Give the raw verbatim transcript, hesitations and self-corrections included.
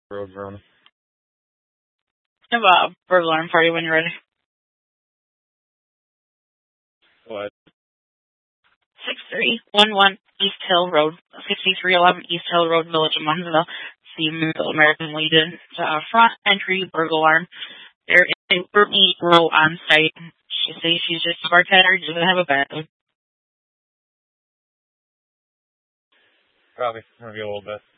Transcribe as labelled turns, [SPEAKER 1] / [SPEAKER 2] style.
[SPEAKER 1] Road Verona.
[SPEAKER 2] I have a burglar alarm party when you're ready.
[SPEAKER 1] What?
[SPEAKER 2] six three one one East Hill Road, sixty-three eleven East Hill Road, Village of Munnsville. The Middle American Legion uh, front entry burglar alarm. There is a Brittany Rowe on site. She says she's just a bartender, doesn't have a bed.
[SPEAKER 1] Probably. Maybe a little bit.